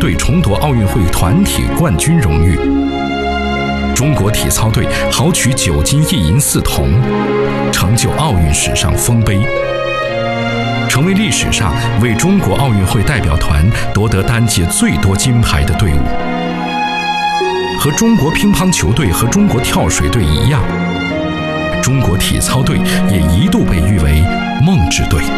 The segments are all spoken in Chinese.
队重夺奥运会团体冠军荣誉。中国体操队豪取9金1银4铜，成就奥运史上丰碑，成为历史上为中国奥运会代表团夺得单届最多金牌的队伍。和中国乒乓球队和中国跳水队一样，中国体操队也一度被誉为梦之队。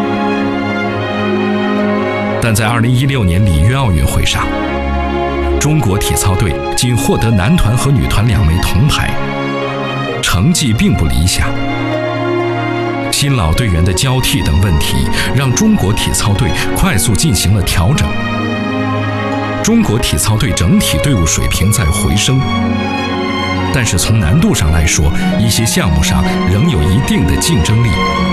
但在2016年里约奥运会上，中国体操队仅获得男团和女团2枚铜牌，成绩并不理想。新老队员的交替等问题，让中国体操队快速进行了调整。中国体操队整体队伍水平在回升，但是从难度上来说，一些项目上仍有一定的竞争力。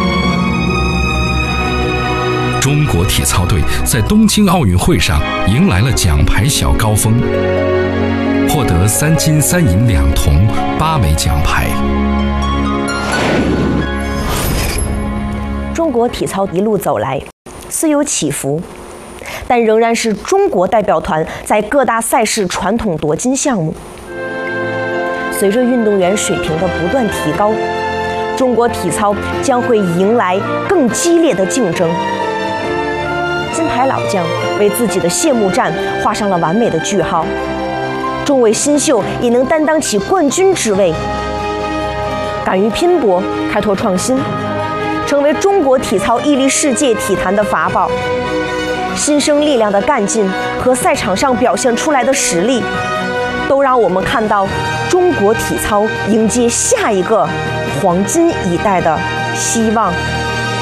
中国体操队在东京奥运会上迎来了奖牌小高峰，获得3金3银2铜8枚奖牌。 中国体操一路走来，虽有起伏，但仍然是中国代表团在各大赛事传统夺金项目。随着运动员水平的不断提高，中国体操将会迎来更激烈的竞争。金牌老将为自己的谢幕战画上了完美的句号，中卫新秀也能担当起冠军之位。敢于拼搏，开拓创新，成为中国体操屹立世界体坛的法宝。新生力量的干劲和赛场上表现出来的实力，都让我们看到中国体操迎接下一个黄金一代的希望。